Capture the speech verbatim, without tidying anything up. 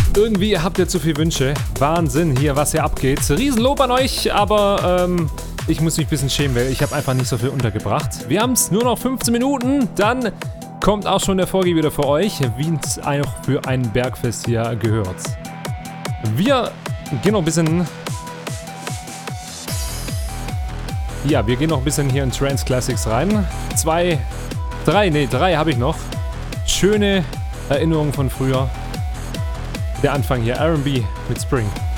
Irgendwie habt ihr zu viele Wünsche. Wahnsinn hier, was hier abgeht. Riesenlob an euch, aber ähm, ich muss mich ein bisschen schämen, weil ich habe einfach nicht so viel untergebracht. Wir haben es nur noch fünfzehn Minuten, dann kommt auch schon der Vorgeh wieder für euch, wie es auch für ein Bergfest hier gehört. Wir gehen noch ein bisschen... Ja, wir gehen noch ein bisschen hier in Trance Classics rein. Zwei, drei, nee, drei habe ich noch. Schöne Erinnerungen von früher. Der Anfang hier, R and B mit Spring.